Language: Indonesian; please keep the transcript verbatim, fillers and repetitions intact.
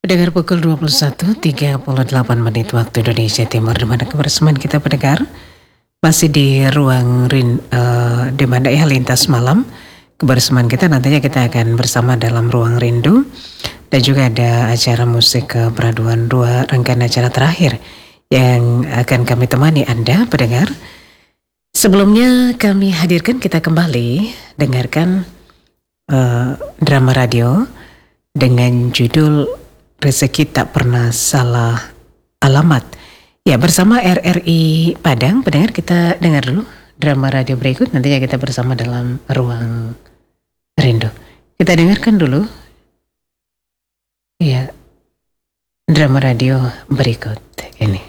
Pendengar pukul dua puluh satu tiga puluh delapan menit waktu Indonesia Timur, di mana kebersamaan kita pendengar masih di ruang rin, uh, di mana ya lintas malam. Kebersamaan kita nantinya kita akan bersama dalam ruang rindu, dan juga ada acara musik ke peraduan, dua rangkaian acara terakhir yang akan kami temani Anda pendengar. Sebelumnya kami hadirkan, kita kembali dengarkan uh, drama radio dengan judul Rezeki Tak Pernah Salah Alamat. Ya, bersama R R I Padang. Pendengar, kita dengar dulu drama radio berikut. Nantinya kita bersama dalam ruang rindu. Kita dengarkan dulu ya drama radio berikut ini.